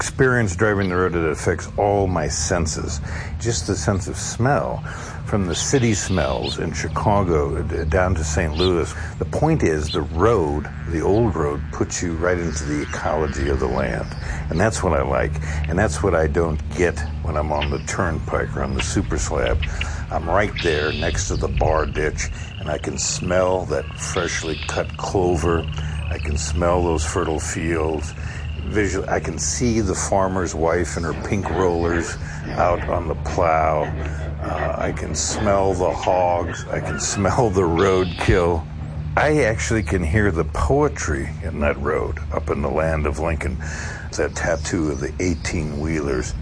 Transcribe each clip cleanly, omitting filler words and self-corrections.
experience driving the road that affects all my senses. Just the sense of smell, from the city smells in Chicago down to St. Louis. The point is, the road, the old road, puts you right into the ecology of the land. And that's what I like. And that's what I don't get when I'm on the turnpike or on the super slab. I'm right there next to the bar ditch, and I can smell that freshly cut clover. I can smell those fertile fields. Visually, I can see the farmer's wife in her pink rollers out on the plow. I can smell the hogs. I can smell the roadkill. I actually can hear the poetry in that road up in the land of Lincoln. It's that tattoo of the 18-wheelers.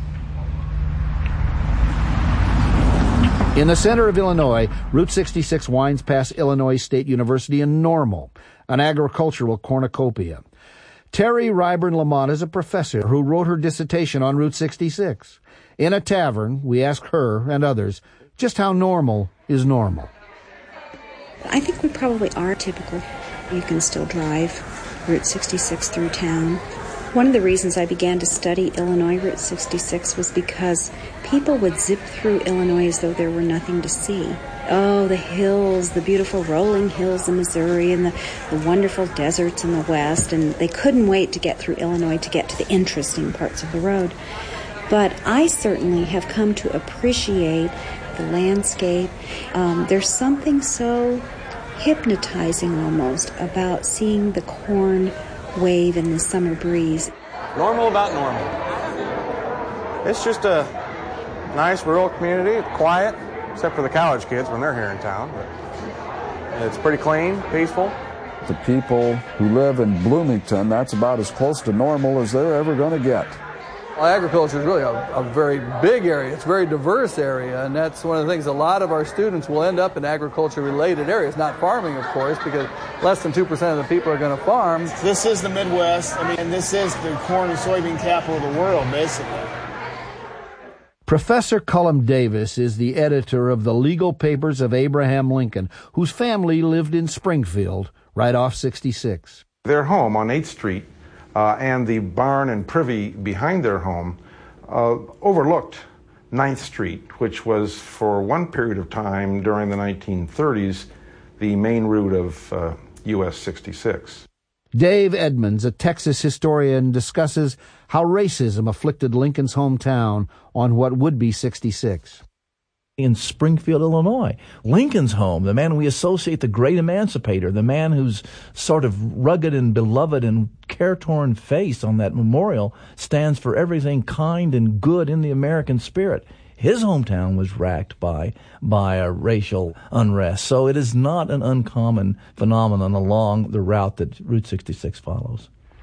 In the center of Illinois, Route 66 winds past Illinois State University in Normal, an agricultural cornucopia. Terry Ryburn Lamont is a professor who wrote her dissertation on Route 66. In a tavern, we ask her and others just how normal is normal. I think we probably are typical. You can still drive Route 66 through town. One of the reasons I began to study Illinois Route 66 was because people would zip through Illinois as though there were nothing to see. Oh, the hills, the beautiful rolling hills in Missouri, and the wonderful deserts in the west, and they couldn't wait to get through Illinois to get to the interesting parts of the road. But I certainly have come to appreciate the landscape. There's something so hypnotizing almost about seeing the corn wave in the summer breeze. Normal about normal. It's just a nice rural community. It's quiet, except for the college kids when they're here in town. But it's pretty clean, peaceful. The people who live in Bloomington, that's about as close to normal as they're ever going to get. Well, agriculture is really a very big area. It's a very diverse area, and that's one of the things. A lot of our students will end up in agriculture-related areas, not farming, of course, because less than 2% of the people are going to farm. This is the Midwest. And this is the corn and soybean capital of the world, basically. Professor Cullum Davis is the editor of the Legal Papers of Abraham Lincoln, whose family lived in Springfield, right off 66. Their home on 8th Street and the barn and privy behind their home overlooked 9th Street, which was for one period of time during the 1930s the main route of US 66. Dave Edmonds, a Texas historian, discusses how racism afflicted Lincoln's hometown on what would be 66. In Springfield, Illinois, Lincoln's home, the man we associate, the great emancipator, the man whose sort of rugged and beloved and care-torn face on that memorial stands for everything kind and good in the American spirit. His hometown was racked by a racial unrest. So it is not an uncommon phenomenon along the route that Route 66 follows.